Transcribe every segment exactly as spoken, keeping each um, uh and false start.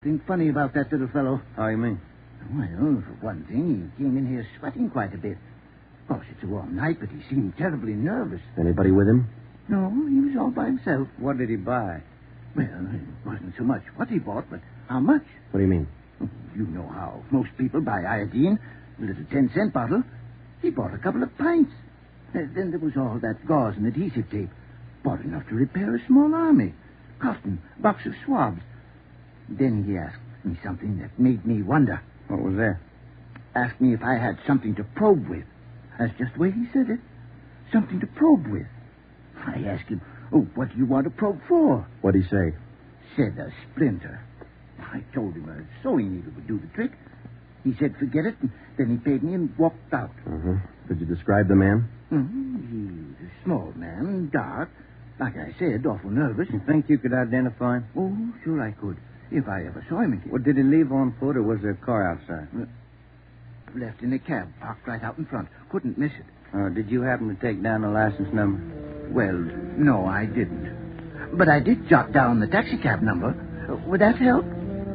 think funny about that little fellow. How you mean? Well, for one thing, he came in here sweating quite a bit. Of course, it's a warm night, but he seemed terribly nervous. Anybody with him? No, he was all by himself. What did he buy? Well, it wasn't so much what he bought, but how much. What do you mean? You know how most people buy iodine, a little ten-cent bottle. He bought a couple of pints. Uh, then there was all that gauze and adhesive tape. Bought enough to repair a small army. Cotton, box of swabs. Then he asked me something that made me wonder. What was that? Asked me if I had something to probe with. That's just the way he said it. Something to probe with. I asked him, oh, what do you want to probe for? What'd he say? Said a splinter. I told him a sewing needle would do the trick. He said, forget it, and then he paid me and walked out. Uh-huh. Did you describe the man? Mm-hmm. He was a small man, dark. Like I said, awful nervous. You think you could identify him? Oh, sure I could, if I ever saw him again. Well, did he leave on foot, or was there a car outside? Left in a cab, parked right out in front. Couldn't miss it. Uh, did you happen to take down the license number? Well, no, I didn't. But I did jot down the taxicab number. Uh, would that help?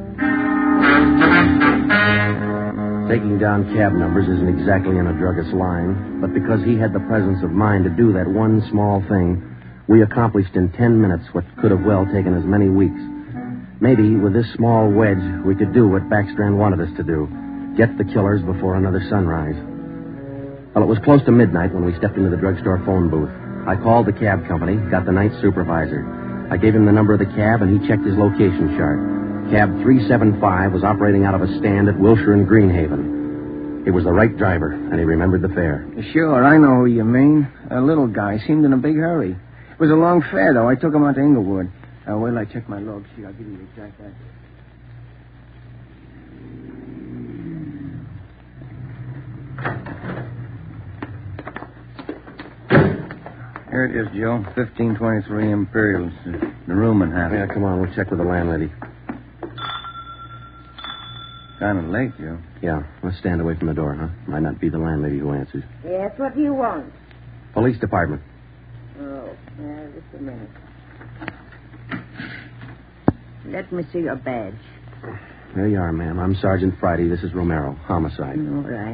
Taking down cab numbers isn't exactly in a druggist's line, but because he had the presence of mind to do that one small thing, we accomplished in ten minutes what could have well taken as many weeks. Maybe with this small wedge, we could do what Backstrand wanted us to do. Get the killers before another sunrise. Well, it was close to midnight when we stepped into the drugstore phone booth. I called the cab company, got the night supervisor. I gave him the number of the cab, and he checked his location chart. Cab three seven five was operating out of a stand at Wilshire and Greenhaven. It was the right driver, and he remembered the fare. Sure, I know who you mean. A little guy. Seemed in a big hurry. It was a long fare, though. I took him out to Inglewood. Uh, wait till I check my log sheet. I'll give you the exact address. Here it is, Joe. fifteen twenty-three Imperials. The room and half. Yeah, come on. We'll check with the landlady. Kind of late, Joe. Yeah, let's stand away from the door, huh? Might not be the landlady who answers. Yes, what do you want? Police department. Oh, yeah, just a minute. Let me see your badge. There you are, ma'am. I'm Sergeant Friday. This is Romero. Homicide. All right.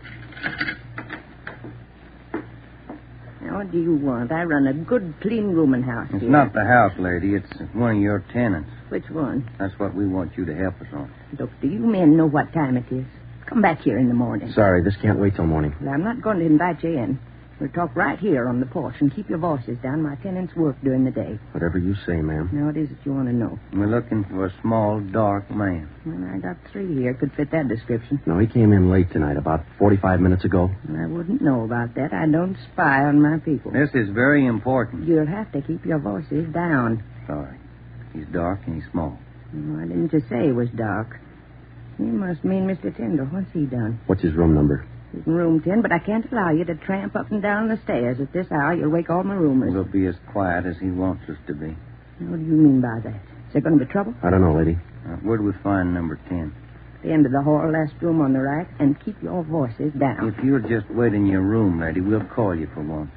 Now, what do you want? I run a good, clean rooming house It's here. not the house, lady. It's one of your tenants. Which one? That's what we want you to help us on. Look, do you men know what time it is? Come back here in the morning. Sorry, this can't wait till morning. Well, I'm not going to invite you in. We'll talk right here on the porch and keep your voices down. My tenants work during the day. Whatever you say, ma'am. Now, what is it you want to know? We're looking for a small, dark man. Well, I got three here. Could fit that description. No, he came in late tonight, about forty-five minutes ago. I wouldn't know about that. I don't spy on my people. This is very important. You'll have to keep your voices down. Sorry. He's dark and he's small. Why didn't you say he was dark? You must mean Mister Tyndall. What's he done? What's his room number? He's in room ten, but I can't allow you to tramp up and down the stairs at this hour. You'll wake all my roomers. We'll be as quiet as he wants us to be. What do you mean by that? Is there going to be trouble? I don't know, lady. Uh, where'd we find number ten? The end of the hall, last room on the right, and keep your voices down. If you'll just wait in your room, lady, we'll call you for once.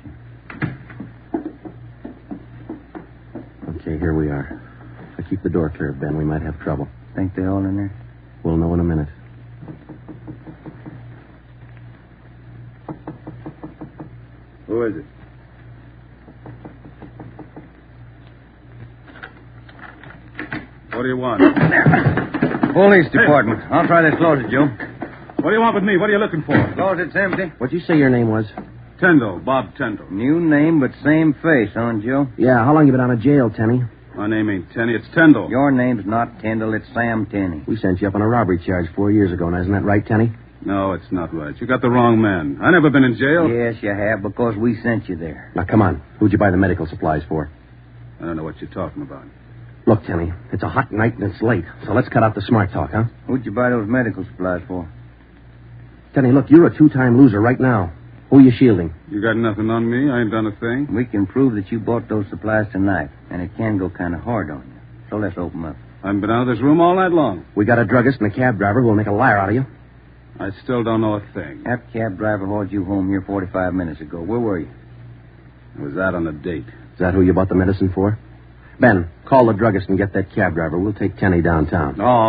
Okay, here we are. If I keep the door clear, Ben, we might have trouble. Think they're all in there? We'll know in a minute. Who is it? What do you want? Police department. I'll try to close it, Joe. What do you want with me? What are you looking for? Close it's empty. What'd you say your name was? Tyndall, Bob Tyndall. New name, but same face, huh, Joe? Yeah, how long you been out of jail, Tenny? My name ain't Tenney, it's Tyndall. Your name's not Tyndall, it's Sam Tenney. We sent you up on a robbery charge four years ago, now isn't that right, Tenny? No, it's not right. You got the wrong man. I never been in jail. Yes, you have, because we sent you there. Now, come on. Who'd you buy the medical supplies for? I don't know what you're talking about. Look, Tenny, it's a hot night and it's late, so let's cut out the smart talk, huh? Who'd you buy those medical supplies for? Tenny, look, you're a two-time loser right now. Who are you shielding? You got nothing on me? I ain't done a thing. We can prove that you bought those supplies tonight, and it can go kind of hard on you. So let's open up. I haven't been out of this room all night long. We got a druggist and a cab driver who will make a liar out of you. I still don't know a thing. That cab driver hauled you home here forty-five minutes ago. Where were you? I was out on a date. Is that who you bought the medicine for? Ben, call the druggist and get that cab driver. We'll take Tenny downtown. Oh.